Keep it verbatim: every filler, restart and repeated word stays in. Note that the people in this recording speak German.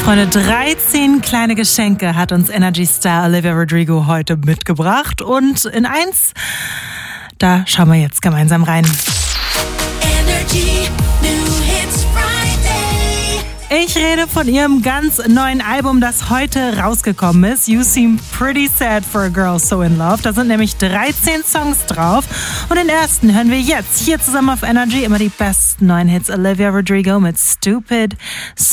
Freunde, dreizehn kleine Geschenke hat uns Energy Star Olivia Rodrigo heute mitgebracht. Und in eins, da schauen wir jetzt gemeinsam rein. Energy New Hits Friday. Ich rede von ihrem ganz neuen Album, das heute rausgekommen ist. You Seem Pretty Sad for a Girl So in Love. Da sind nämlich dreizehn Songs drauf. Und den ersten hören wir jetzt hier zusammen auf Energy. Immer die besten neuen Hits. Olivia Rodrigo mit Stupid